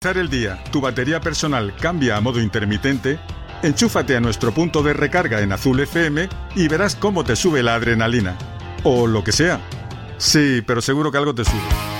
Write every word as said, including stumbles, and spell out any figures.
empezar el día tu batería personal cambia a modo intermitente, enchúfate a nuestro punto de recarga en Azul F M y verás cómo te sube la adrenalina. O lo que sea. Sí, pero seguro que algo te sube.